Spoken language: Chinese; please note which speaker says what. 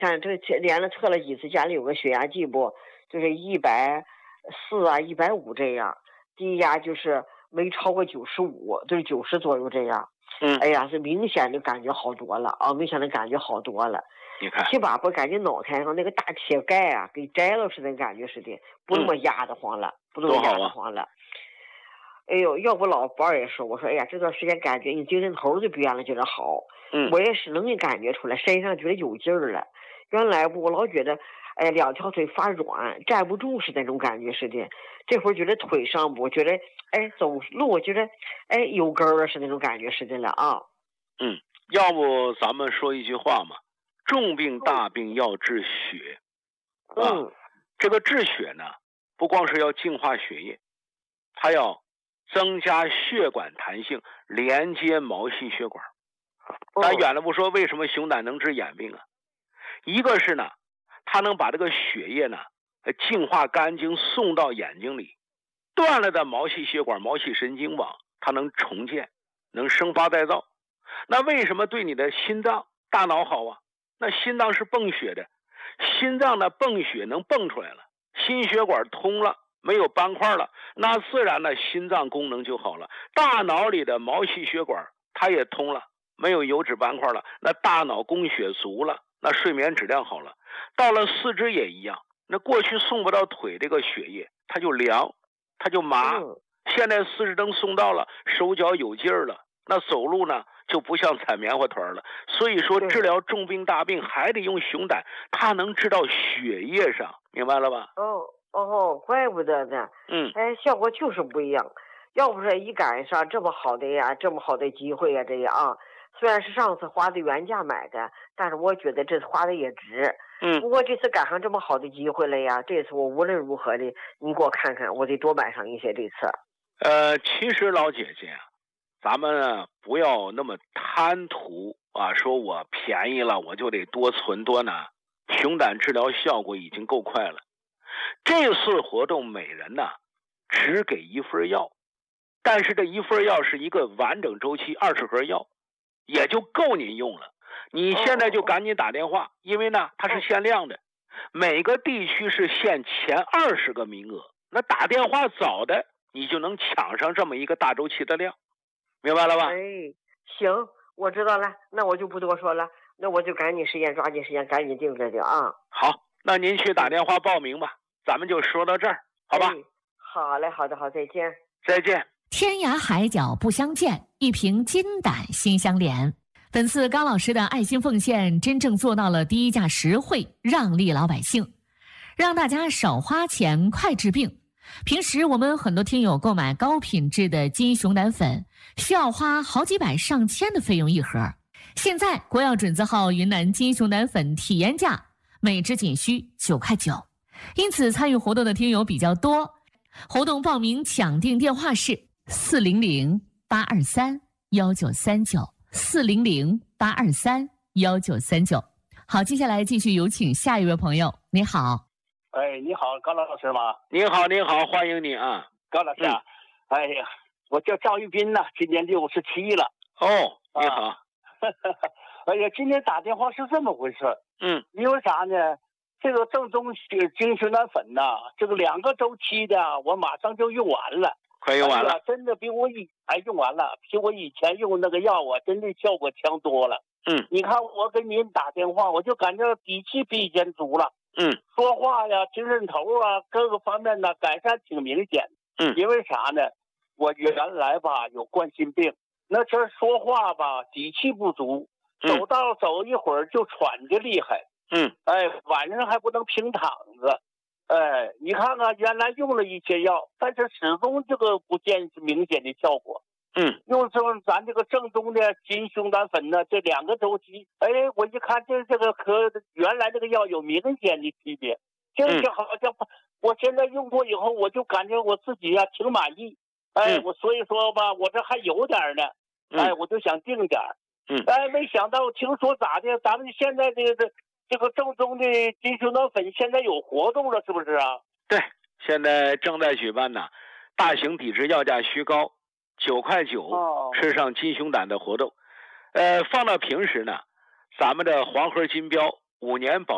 Speaker 1: 看这连着测了几次，家里有个血压计不，就是140啊、150这样，低压就是没超过95，就是90左右这样。哎呀，是明显的感觉好多了啊，明显的感觉好多了。
Speaker 2: 你看，
Speaker 1: 起码不感觉脑袋上那个大铁盖啊，给摘了似的感觉似的，不那么压得慌了，不那么压得慌了。哎呦，要不老伴儿也说，我说哎呀，这段时间感觉你精神头就变了，觉得好。我也是能感觉出来，身上觉得有劲儿了。原来我老觉得，哎，两条腿发软，站不住是那种感觉似的。这会儿觉得腿上我觉得，哎，走路我觉得，哎，有根儿是那种感觉似的了啊。
Speaker 2: 要不咱们说一句话嘛，重病大病要治血。这个治血呢，不光是要净化血液，它要增加血管弹性，连接毛细血管。咱远了不说，为什么熊胆能治眼病啊？一个是呢，它能把这个血液呢净化干净，送到眼睛里，断了的毛细血管、毛细神经网，它能重建，能生发再造。那为什么对你的心脏、大脑好啊？那心脏是泵血的，心脏的泵血能泵出来了，心血管通了，没有斑块了，那自然呢心脏功能就好了。大脑里的毛细血管它也通了，没有油脂斑块了，那大脑供血足了，那睡眠质量好了。到了四肢也一样，那过去送不到腿这个血液，它就凉，它就麻。现在四肢灯送到了，手脚有劲儿了，那走路呢就不像踩棉花团了。所以说治疗重病大病还得用熊胆，它能治到血液上，明白了吧？
Speaker 1: 怪不得呢。哎，效果就是不一样。要不是一赶上这么好的呀，这么好的机会呀，这样啊，虽然是上次花的原价买的，但是我觉得这次花的也值。不过这次赶上这么好的机会了呀，这次我无论如何的，你给我看看，我得多买上一些这次。
Speaker 2: 其实老姐姐啊，咱们呢不要那么贪图啊，说我便宜了我就得多存多拿。熊胆治疗效果已经够快了。这次活动每人呢只给1份药，但是这1份药是一个完整周期20盒药，也就够您用了。你现在就赶紧打电话，因为呢它是限量的，每个地区是限前20个名额。那打电话早的，你就能抢上这么一个大周期的量，明白了吧？
Speaker 1: 行，我知道了，那我就不多说了，那我就赶紧时间，抓紧时间，赶紧定这就啊。
Speaker 2: 好，那您去打电话报名吧，咱们就说到这儿，好吧？
Speaker 1: 好嘞，好的，好，再见。
Speaker 2: 再见。
Speaker 3: 天涯海角不相见，一瓶金胆心相连。本次高老师的爱心奉献，真正做到了低价实惠，让利老百姓，让大家少花钱，快治病。平时我们很多听友购买高品质的金熊胆粉，需要花好几百上千的费用一盒。现在国药准字号云南金熊胆粉体验价每支仅需9块9，因此参与活动的听友比较多。活动报名抢订电话是400-823-1939，400-823-1939。好，接下来继续有请下一位朋友。你好。
Speaker 4: 你好，高老师吗？
Speaker 2: 你好，你好，欢迎你啊，
Speaker 4: 高老师啊。哎呀，我叫赵玉斌呢，今年67了。
Speaker 2: 你好。
Speaker 4: 哎呀，今天打电话是这么回事。因为啥呢？这个正宗金熊胆粉呐，这个2个周期的，我马上就用完了。
Speaker 2: 快用完了。
Speaker 4: 真的比我用完了，比我以前用那个药啊，真的效果强多了。你看我给您打电话，我就感觉底气比以前足了。说话呀，精神头啊，各个方面呢改善挺明显。因为啥呢？我原来吧有冠心病，那这说话吧底气不足，走一会儿就喘的厉害。晚上还不能平躺着。你看看原来用了一些药，但是始终这个不见明显的效果。用咱这个正宗的金熊胆粉呢，这2个周期，我一看这个和原来这个药有明显的区别。这好像我现在用过以后，我就感觉我自己呀挺满意。我所以说吧，我这还有点呢。我就想定点。没想到听说咋的，咱们现在这个正宗的金熊胆粉现在有活动了，是不是啊？
Speaker 2: 对，现在正在举办呢，大型抵制药价虚高，9块9吃上金熊胆的活动。放到平时呢，咱们的黄盒金标5年保